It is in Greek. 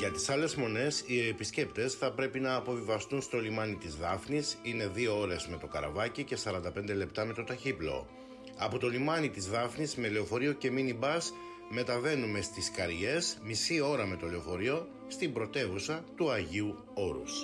Για τις άλλες μονές, οι επισκέπτες θα πρέπει να αποβιβαστούν στο λιμάνι της Δάφνης. Είναι 2 ώρες με το καραβάκι και 45 λεπτά με το ταχύπλοο. Από το λιμάνι της Δάφνης με λεωφορείο και μίνι μπας μεταβαίνουμε στις Καριές, μισή ώρα με το λεωφορείο, στην πρωτεύουσα του Αγίου Όρους.